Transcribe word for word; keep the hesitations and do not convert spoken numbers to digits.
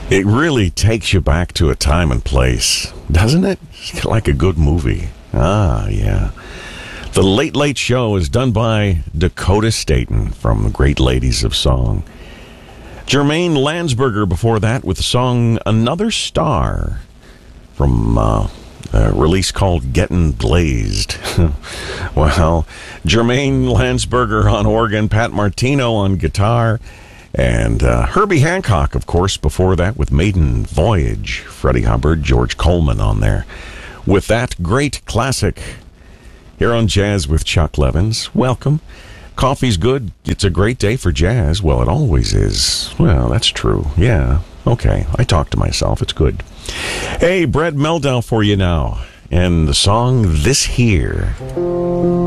It really takes you back to a time and place, doesn't it? It's like a good movie. Ah, yeah. The Late Late Show is done by Dakota Staton from the Great Ladies of Song. Jermaine Landsberger before that with the song Another Star from uh, a release called Gettin' Glazed. Well, Jermaine Landsberger on organ, Pat Martino on guitar, and uh, Herbie Hancock, of course, before that with Maiden Voyage. Freddie Hubbard, George Coleman on there. With that great classic here on Jazz with Chuck Levins. Welcome. Coffee's good. It's a great day for jazz. Well, it always is. Well, that's true. Yeah. Okay. I talk to myself. It's good. Hey, Brad Meldau for you now. And the song This Here.